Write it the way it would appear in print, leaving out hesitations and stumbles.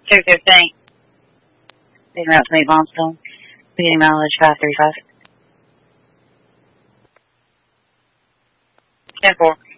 215. Being route to meet Bonstone. Beginning mileage 535. 10-4.